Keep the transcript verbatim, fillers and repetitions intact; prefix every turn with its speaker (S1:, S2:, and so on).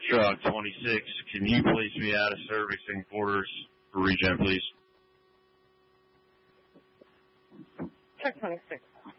S1: Truck twenty-six, can you place me out of servicing quarters for regen, please?
S2: Truck twenty-six.